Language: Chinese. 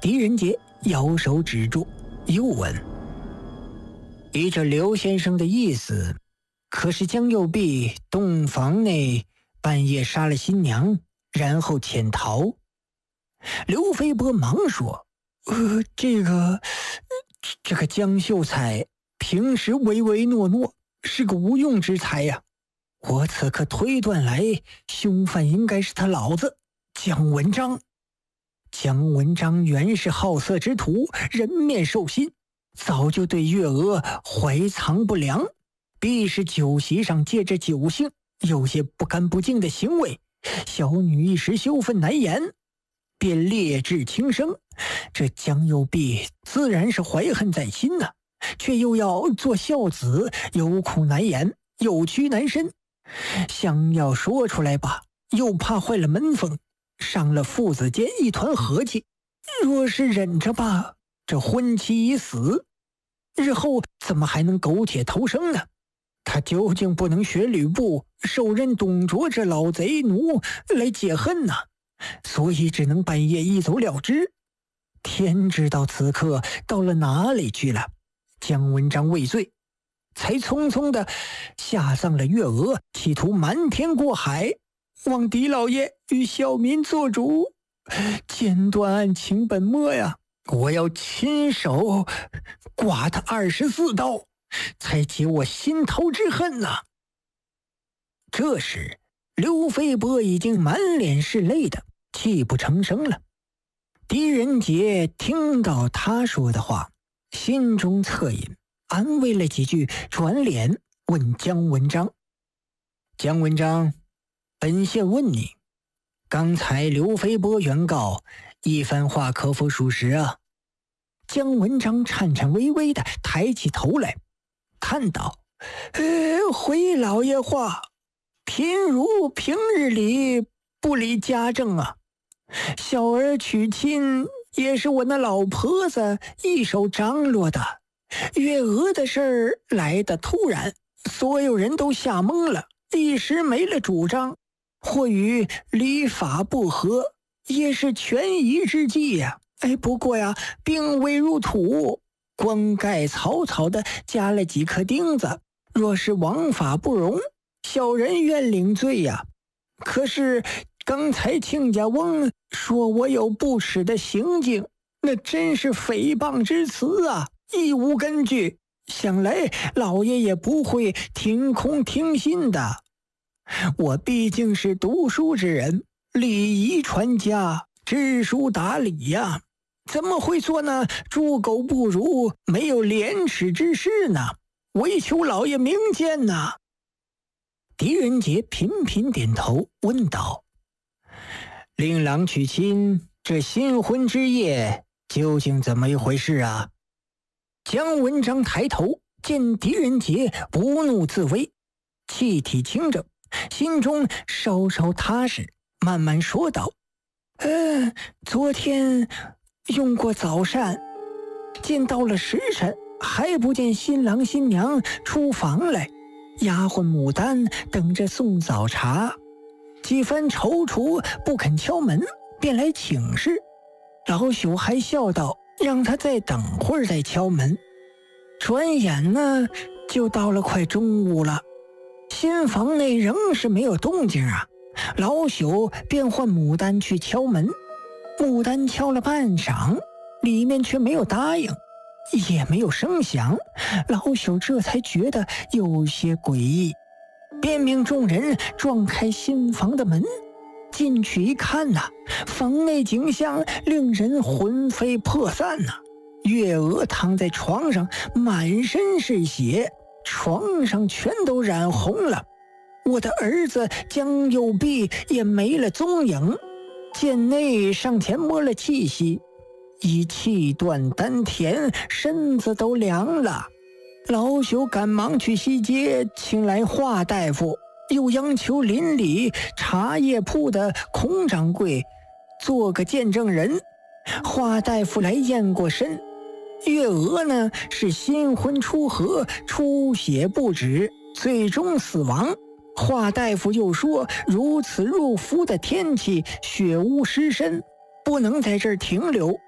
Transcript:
狄仁杰摇手止住，又问：“依着刘先生的意思，可是江右弼洞房内半夜杀了新娘，然后潜逃？”刘飞波忙说：“这个江秀才平时唯唯诺诺，是个无用之才呀。我此刻推断来，凶犯应该是他老子姜文章。姜文章原是好色之徒，人面兽心，早就对月娥怀藏不良，必是酒席上借着酒兴，有些不干不净的行为，小女一时羞愤难言，便烈质轻生。这江右弼自然是怀恨在心呐，却又要做孝子，有苦难言，有屈难伸。想要说出来吧，又怕坏了门风，伤了父子间一团和气。若是忍着吧，这婚期已死，日后怎么还能苟且偷生呢？他究竟不能学吕布受任董卓这老贼奴来解恨呐，所以只能半夜一走了之。天知道此刻到了哪里去了。姜文章畏罪，才匆匆的下葬了月娥，企图瞒天过海，望狄老爷与小民做主，剪断案情本末呀！我要亲手剐他24刀，才解我心头之恨呐！这时刘飞波已经满脸是泪的泣不成声了。狄仁杰听到他说的话，心中恻隐，安慰了几句，转脸问姜文章：“姜文章，本县问你，刚才刘飞波原告一番话可否属实啊？”姜文章颤颤巍巍地抬起头来，叹道：“回老爷话，贫如平日里不理家政啊。小儿娶亲也是我那老婆子一手张罗的，月娥的事儿来得突然，所有人都吓懵了，一时没了主张，或与礼法不合，也是权宜之计呀。不过呀，并未入土，光盖草草的加了几颗钉子，若是王法不容，小人愿领罪呀。可是刚才亲家翁说我有不耻的行径，那真是诽谤之词啊，亦无根据，想来老爷也不会听空听信的。我毕竟是读书之人，礼仪传家，知书达理呀，怎么会做那猪狗不如、没有廉耻之事呢？唯求老爷明鉴呐。狄仁杰频频点头，问道：“令郎娶亲，这新婚之夜究竟怎么一回事啊？”姜文章抬头见狄仁杰不怒自威，气体清正，心中稍稍踏实，慢慢说道：“昨天用过早膳，见到了时辰，还不见新郎新娘出房来，丫鬟牡丹等着送早茶，几番踌躇不肯敲门，便来请示。老朽还笑道让他再等会儿再敲门。转眼呢，就到了快中午了，新房内仍是没有动静啊。老朽便唤牡丹去敲门，牡丹敲了半晌，里面却没有答应，也没有声响，老朽这才觉得有些诡异，便命众人撞开新房的门，进去一看呐，房内景象令人魂飞魄散呐。月娥躺在床上，满身是血，床上全都染红了。我的儿子江右弼也没了踪影，剑内上前摸了气息，已气断丹田，身子都凉了。老朽赶忙去西街请来华大夫，又央求邻里茶叶铺的孔掌柜做个见证人。华大夫来验过身，月娥呢是新婚初合，出血不止，最终死亡。华大夫又说，如此入伏的天气，血污湿身，不能在这儿停留，